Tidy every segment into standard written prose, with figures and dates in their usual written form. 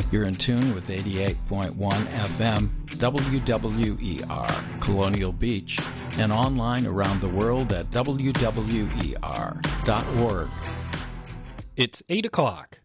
You're in tune with 88.1 FM WWER, Colonial Beach, and online around the world at WWER.org. It's 8 o'clock.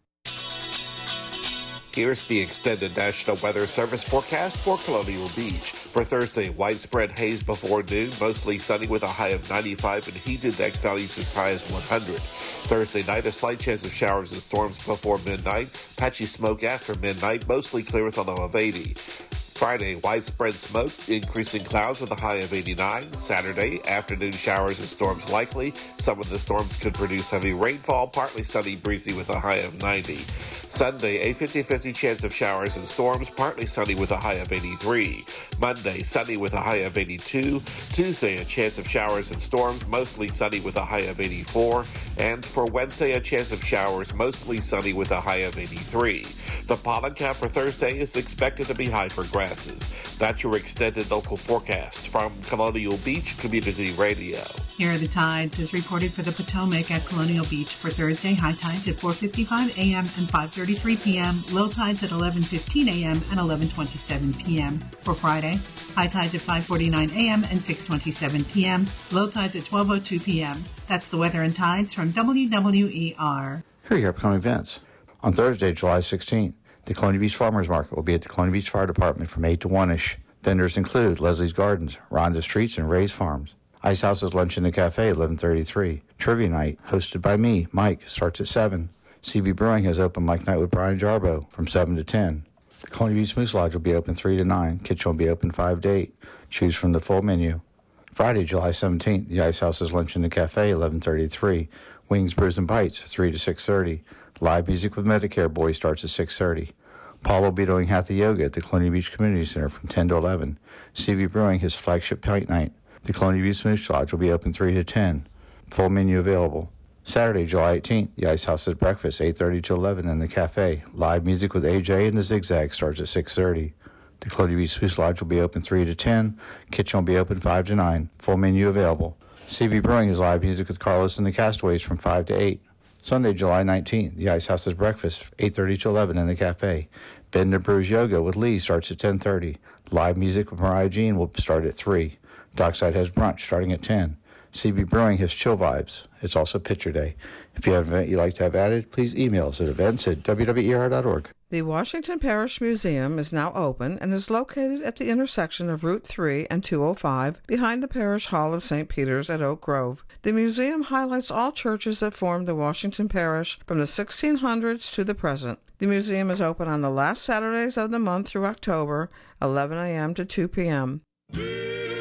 Here's the extended National Weather Service forecast for Colonial Beach. For Thursday, widespread haze before noon, mostly sunny with a high of 95 and heat index values as high as 100. Thursday night, a slight chance of showers and storms before midnight. Patchy smoke after midnight, mostly clear with a low of 80. Friday, widespread smoke, increasing clouds with a high of 89. Saturday, afternoon showers and storms likely. Some of the storms could produce heavy rainfall, partly sunny, breezy with a high of 90. Sunday, a 50-50 chance of showers and storms, partly sunny with a high of 83. Monday, sunny with a high of 82. Tuesday, a chance of showers and storms, mostly sunny with a high of 84. And for Wednesday, a chance of showers, mostly sunny with a high of 83. The pollen count for Thursday is expected to be high for grasses. That's your extended local forecast from Colonial Beach Community Radio. Here are the tides as reported for the Potomac at Colonial Beach for Thursday. High tides at 4:55 a.m. and 5:33 p.m. Low tides at 11:15 a.m. and 11:27 p.m. For Friday, high tides at 5:49 a.m. and 6:27 p.m. Low tides at 12:02 p.m. That's the weather and tides from WWER. Here are your upcoming events. On Thursday, July 16th, the Colonial Beach Farmers Market will be at the Colonial Beach Fire Department from 8 to 1-ish. Vendors include Leslie's Gardens, Rhonda's Treats, and Ray's Farms. Ice House's Lunch in the Cafe at 11:33. Trivia Night, hosted by me, Mike, starts at 7. CB Brewing has open mic night with Brian Jarbo from 7 to 10. The Colonial Beach Moose Lodge will be open 3 to 9. Kitchen will be open 5 to 8. Choose from the full menu. Friday, July 17th, the Ice House's Lunch in the Cafe, 11:33. Wings, Brews, and Bites, 3 to 6:30. Live music with Medicare Boy starts at 6:30. Paul will be doing Hatha Yoga at the Colonial Beach Community Center from 10 to 11. CB Brewing his flagship pint night. The Colonial Beach Moose Lodge will be open 3 to 10. Full menu available. Saturday, July 18th, the Ice House's breakfast, 8:30 to 11 in the cafe. Live music with AJ and the Zigzag starts at 6:30. The Colonial Beach Moose Lodge will be open 3 to 10. Kitchen will be open 5 to 9. Full menu available. CB Brewing is live music with Carlos and the Castaways from 5 to 8. Sunday, July 19th, the Ice House's breakfast, 8:30 to 11 in the cafe. Bend and Brews Yoga with Lee starts at 10:30. Live music with Mariah Jean will start at 3. Dockside has brunch starting at 10. CB Brewing has Chill Vibes. It's also Picture Day. If you have an event you'd like to have added, please email us at events@wwer.org. The Washington Parish Museum is now open and is located at the intersection of Route 3 and 205 behind the Parish Hall of St. Peter's at Oak Grove. The museum highlights all churches that formed the Washington Parish from the 1600s to the present. The museum is open on the last Saturdays of the month through October, 11 a.m. to 2 p.m.